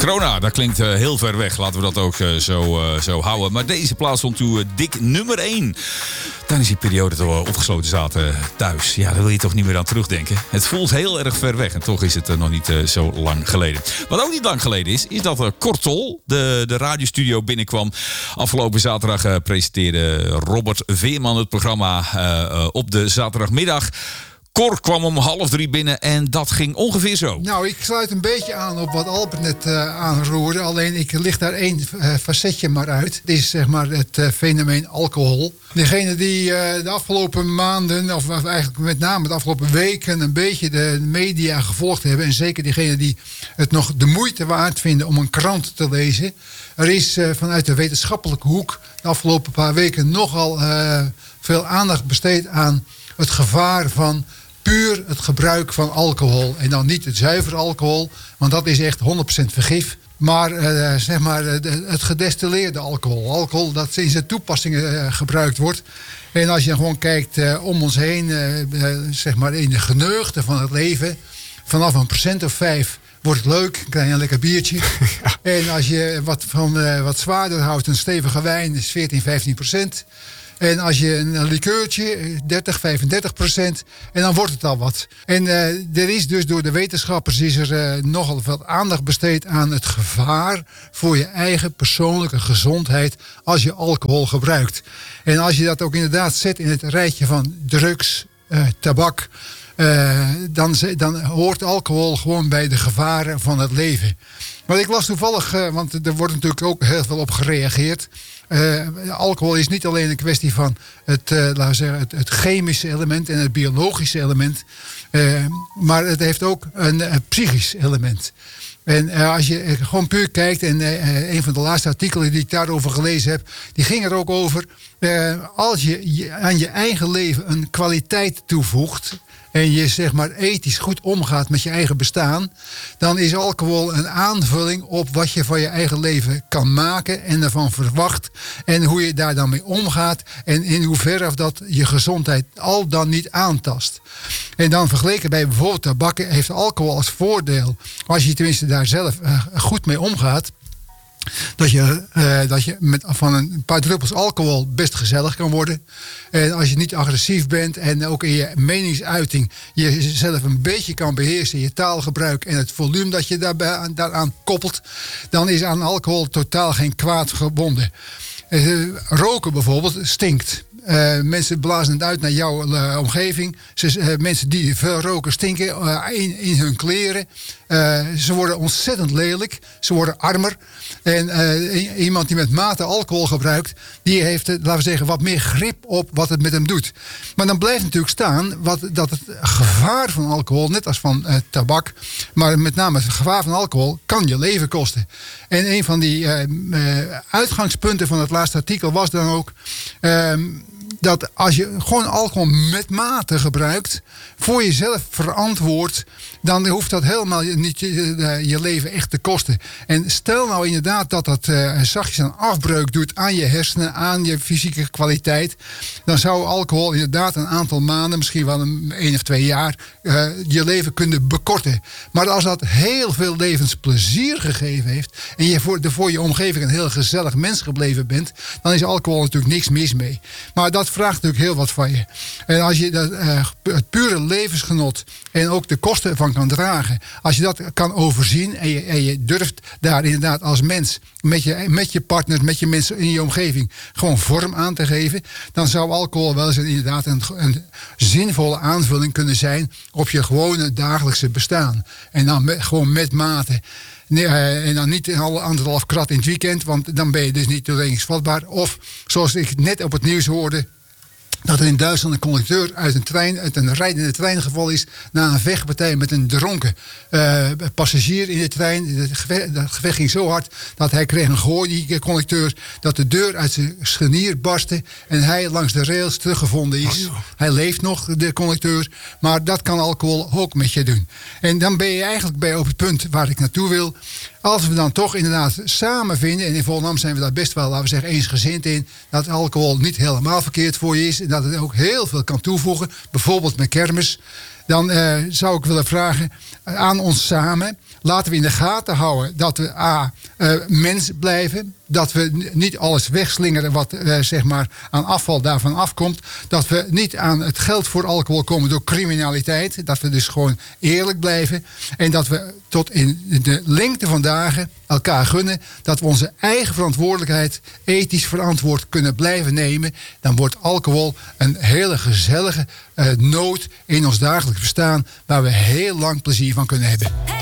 Corona, dat klinkt heel ver weg. Laten we dat ook zo houden. Maar deze plaats stond toen dik nummer 1. Tijdens die periode dat we opgesloten zaten thuis. Ja, daar wil je toch niet meer aan terugdenken. Het voelt heel erg ver weg. En toch is het nog niet zo lang geleden. Wat ook niet lang geleden is dat Kortol de radiostudio binnenkwam. Afgelopen zaterdag presenteerde Robert Veerman het programma op de zaterdagmiddag. Cor kwam om 2:30 binnen en dat ging ongeveer zo. Nou, ik sluit een beetje aan op wat Albert net aanroerde. Alleen ik licht daar één facetje maar uit. Het is zeg maar het fenomeen alcohol. Degene die de afgelopen maanden, of eigenlijk met name de afgelopen weken, een beetje de media gevolgd hebben. En zeker diegenen die het nog de moeite waard vinden om een krant te lezen. Er is vanuit de wetenschappelijke hoek de afgelopen paar weken nogal veel aandacht besteed aan het gevaar van puur het gebruik van alcohol. En dan niet het zuiver alcohol, want dat is echt 100% vergif. Maar zeg maar het gedestilleerde alcohol. Alcohol dat in zijn toepassingen gebruikt wordt. En als je gewoon kijkt om ons heen, zeg maar in de geneugten van het leven. Vanaf een procent of 5 wordt het leuk, krijg je een lekker biertje. Ja. En als je wat zwaarder houdt, een stevige wijn is 14-15%. En als je een likeurtje, 30-35%, en dan wordt het al wat. En er is dus door de wetenschappers nogal veel aandacht besteed aan het gevaar voor je eigen persoonlijke gezondheid als je alcohol gebruikt. En als je dat ook inderdaad zet in het rijtje van drugs, tabak, dan hoort alcohol gewoon bij de gevaren van het leven. Maar ik las toevallig, want er wordt natuurlijk ook heel veel op gereageerd. Alcohol is niet alleen een kwestie van laten we zeggen, het chemische element en het biologische element. Maar het heeft ook een psychisch element. En als je gewoon puur kijkt, en een van de laatste artikelen die ik daarover gelezen heb, die ging er ook over. Als je aan je eigen leven een kwaliteit toevoegt en je zeg maar ethisch goed omgaat met je eigen bestaan, dan is alcohol een aanvulling op wat je van je eigen leven kan maken en ervan verwacht en hoe je daar dan mee omgaat en in hoeverre dat je gezondheid al dan niet aantast. En dan vergeleken bij bijvoorbeeld tabak heeft alcohol als voordeel, als je tenminste daar zelf goed mee omgaat, dat je van een paar druppels alcohol best gezellig kan worden. En als je niet agressief bent en ook in je meningsuiting jezelf een beetje kan beheersen, je taalgebruik en het volume dat je daaraan koppelt, dan is aan alcohol totaal geen kwaad gebonden. Roken bijvoorbeeld stinkt. Mensen blazen het uit naar jouw omgeving. Mensen die veel roken stinken in hun kleren. Ze worden ontzettend lelijk. Ze worden armer. En iemand die met mate alcohol gebruikt, die heeft, laten we zeggen, wat meer grip op wat het met hem doet. Maar dan blijft natuurlijk staan dat het gevaar van alcohol, net als van tabak, maar met name het gevaar van alcohol, kan je leven kosten. En een van die uitgangspunten van het laatste artikel was dan ook dat als je gewoon alcohol met mate gebruikt, voor jezelf verantwoord, dan hoeft dat helemaal niet je leven echt te kosten. En stel nou inderdaad dat zachtjes een afbreuk doet aan je hersenen, aan je fysieke kwaliteit, dan zou alcohol inderdaad een aantal maanden, misschien wel 1 of 2 jaar, je leven kunnen bekorten. Maar als dat heel veel levensplezier gegeven heeft en je voor je omgeving een heel gezellig mens gebleven bent, dan is alcohol natuurlijk niks mis mee. Maar dat vraagt natuurlijk heel wat van je. En als je het pure levensgenot en ook de kosten van kan dragen, als je dat kan overzien en je durft daar inderdaad als mens met je partners, met je mensen in je omgeving gewoon vorm aan te geven, dan zou alcohol wel eens inderdaad een zinvolle aanvulling kunnen zijn op je gewone dagelijkse bestaan. En dan gewoon met mate. Nee, en dan niet een 1,5 krat in het weekend, want dan ben je dus niet toeledingsvatbaar. Of zoals ik net op het nieuws hoorde, dat er in Duitsland een conducteur uit een rijdende trein gevallen is na een vechtpartij met een dronken passagier in de trein. Het gevecht ging zo hard dat hij kreeg een gooi, die conducteur, dat de deur uit zijn scharnier barstte en hij langs de rails teruggevonden is. Hij leeft nog, de conducteur, maar dat kan alcohol ook met je doen. En dan ben je eigenlijk bij op het punt waar ik naartoe wil. Als we dan toch inderdaad samen vinden, en in Volendam zijn we daar best wel, laten we zeggen, eensgezind in, dat alcohol niet helemaal verkeerd voor je is en dat het ook heel veel kan toevoegen, bijvoorbeeld met kermis, dan zou ik willen vragen aan ons samen, laten we in de gaten houden dat we mens blijven. Dat we niet alles wegslingeren wat zeg maar aan afval daarvan afkomt. Dat we niet aan het geld voor alcohol komen door criminaliteit. Dat we dus gewoon eerlijk blijven. En dat we tot in de lengte van dagen elkaar gunnen. Dat we onze eigen verantwoordelijkheid ethisch verantwoord kunnen blijven nemen. Dan wordt alcohol een hele gezellige noot in ons dagelijks bestaan. Waar we heel lang plezier van kunnen hebben.